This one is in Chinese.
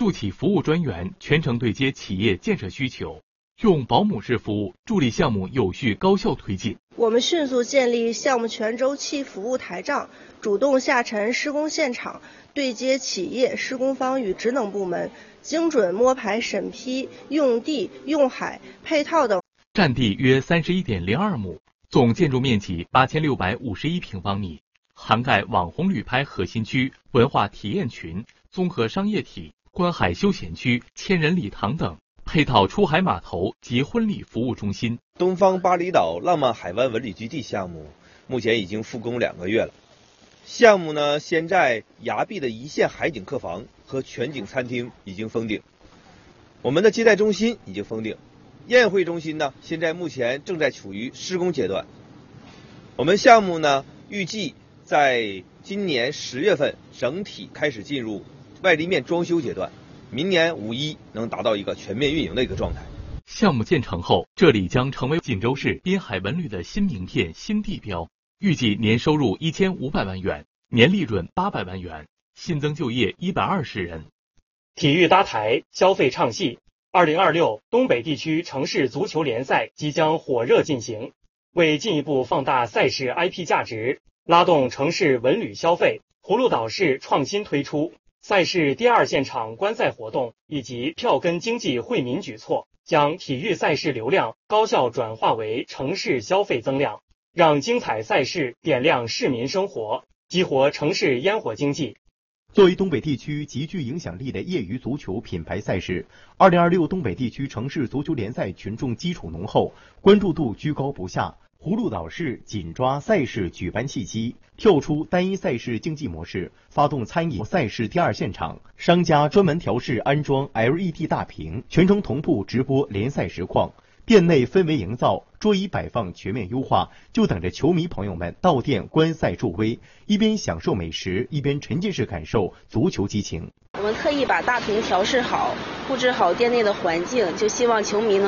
助企服务专员全程对接企业建设需求，用保姆式服务助力项目有序高效推进。 我们迅速建立项目全周期服务台账，主动下沉施工现场，对接企业、施工方与职能部门，精准摸排审批用地、用海、配套等。 占地约31.02亩，总建筑面积8651平方米，涵盖网红旅拍核心区、文化体验群、综合商业体、观海休闲区、千人礼堂等，配套出海码头及婚礼服务中心。 东方巴厘岛浪漫海湾文旅基地项目目前已经复工2个月了。项目呢，现在崖壁的一线海景客房和全景餐厅已经封顶，我们的接待中心已经封顶，宴会中心呢，现在目前正在处于施工阶段。我们项目呢，预计在今年10月份整体开始进入外立面装修阶段，明年5·1能达到一个全面运营的一个状态。 项目建成后，这里将成为锦州市滨海文旅的新名片、新地标。预计年收入1500万元，年利润800万元，新增就业120人。 体育搭台，消费唱戏。2026东北地区城市足球联赛即将火热进行。为进一步放大赛事 IP 价值，拉动城市文旅消费，葫芦岛市创新推出赛事第2现场观赛活动以及票根经济惠民举措，将体育赛事流量高效转化为城市消费增量，让精彩赛事点亮市民生活，激活城市烟火经济。 作为东北地区极具影响力的业余足球品牌赛事，2026东北地区城市足球联赛群众基础浓厚，关注度居高不下。葫芦岛市紧抓赛事举办契机，跳出单一赛事经济模式，发动餐饮赛事第2现场，商家专门调试安装 LED 大屏，全程同步直播联赛实况，店内氛围营造，桌椅摆放全面优化，就等着球迷朋友们到店观赛助威，一边享受美食，一边沉浸式感受足球激情。 我们特意把大屏调试好，布置好店内的环境，就希望球迷能